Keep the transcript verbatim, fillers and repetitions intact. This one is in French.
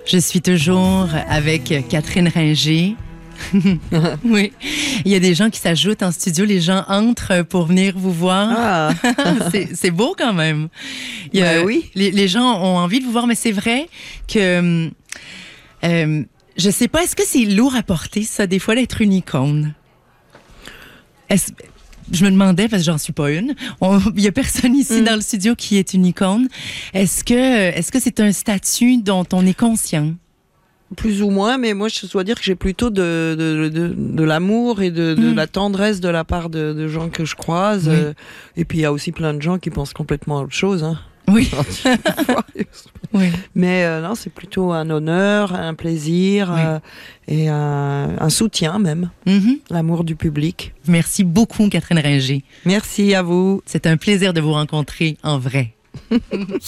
Je suis toujours avec Catherine Ringer. Oui. Il y a des gens qui s'ajoutent en studio. Les gens entrent pour venir vous voir. Ah. c'est, c'est beau quand même. Il y a, ben oui. Les, les gens ont envie de vous voir, mais c'est vrai que... Euh, je sais pas, est-ce que c'est lourd à porter, ça, des fois, d'être une icône? Est-ce... Je me demandais, parce que j'en suis pas une. Il y a personne ici mm. dans le studio qui est une icône. Est-ce que, est-ce que c'est un statut dont on est conscient? Plus ou moins, mais moi je dois dire que j'ai plutôt de, de, de, de l'amour et de, de mm. la tendresse de la part de, de gens que je croise. Oui. Euh, et puis il y a aussi plein de gens qui pensent complètement à autre chose. Hein. Oui. Oui. Mais euh, non, c'est plutôt un honneur, un plaisir oui. euh, et un, un soutien même. Mm-hmm. L'amour du public. Merci beaucoup, Catherine Ringer. Merci à vous. C'est un plaisir de vous rencontrer en vrai.